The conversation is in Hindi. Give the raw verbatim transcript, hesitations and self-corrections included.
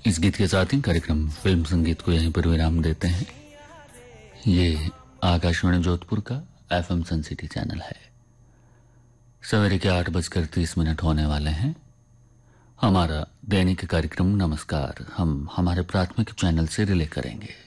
इस गीत के साथ ही कार्यक्रम फिल्म संगीत को यहीं पर विराम देते हैं। ये आकाशवाणी जोधपुर का एफएम सन सिटी चैनल है। सवेरे के आठ बजकर तीस मिनट होने वाले हैं। हमारा दैनिक कार्यक्रम नमस्कार हम हमारे प्राथमिक चैनल से रिले करेंगे।